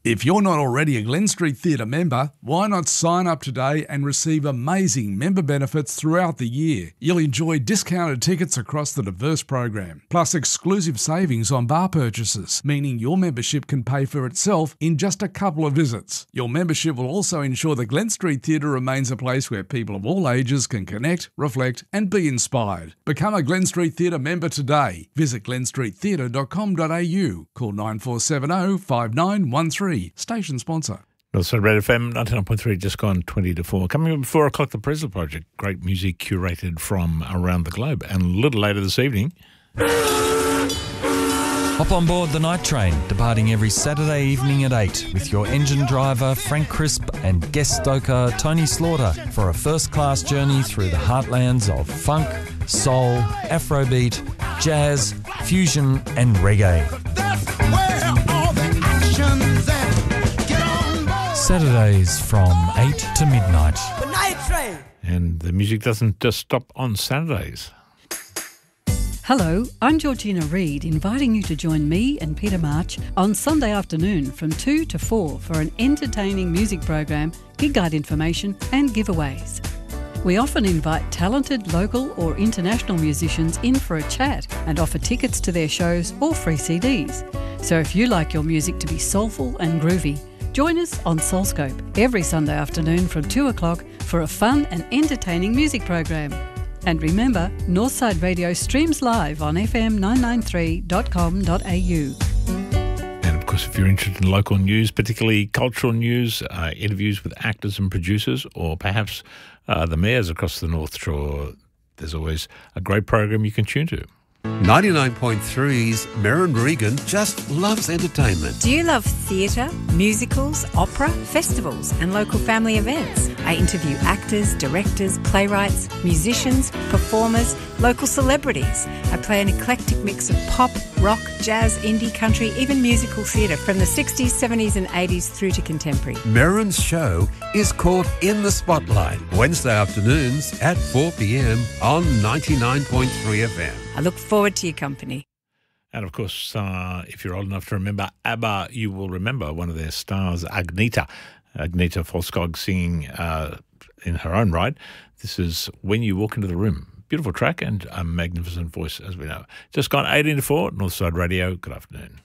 If you're not already a Glen Street Theatre member, why not sign up today and receive amazing member benefits throughout the year? You'll enjoy discounted tickets across the diverse program, plus exclusive savings on bar purchases, meaning your membership can pay for itself in just a couple of visits. Your membership will also ensure the Glen Street Theatre remains a place where people of all ages can connect, reflect and be inspired. Become a Glen Street Theatre member today. Visit glenstreettheatre.com.au. Call 9470 5913. Station sponsor. Also, Red FM 99.3, just gone 20 to 4. Coming up at 4 o'clock, the Presler Project. Great music curated from around the globe. And a little later this evening... Hop on board the night train, departing every Saturday evening at 8 with your engine driver, Frank Crisp, and guest stoker, Tony Slaughter, for a first-class journey through the heartlands of funk, soul, afrobeat, jazz, fusion and reggae. Saturdays from 8 to midnight. The night train. And the music doesn't just stop on Saturdays. Hello, I'm Georgina Reid, inviting you to join me and Peter March on Sunday afternoon from 2 to 4 for an entertaining music program, gig guide information and giveaways. We often invite talented local or international musicians in for a chat and offer tickets to their shows or free CDs. So if you like your music to be soulful and groovy, join us on Soulscope every Sunday afternoon from 2 o'clock for a fun and entertaining music program. And remember, Northside Radio streams live on fm993.com.au. And of course, if you're interested in local news, particularly cultural news, interviews with actors and producers, or perhaps the mayors across the North Shore, there's always a great program you can tune to. 99.3's Merrin Regan just loves entertainment. Do you love theatre, musicals, opera, festivals and local family events? I interview actors, directors, playwrights, musicians, performers, local celebrities. I play an eclectic mix of pop, rock, jazz, indie, country, even musical theatre from the 60s, 70s and 80s through to contemporary. Merrin's show is called In the Spotlight, Wednesday afternoons at 4 p.m. on 99.3 FM. I look forward to your company. And of course, if you're old enough to remember ABBA, you will remember one of their stars, Agneta Folskog, singing in her own right. This is When You Walk Into the Room. Beautiful track and a magnificent voice, as we know. Just gone 18 to 4, Northside Radio. Good afternoon.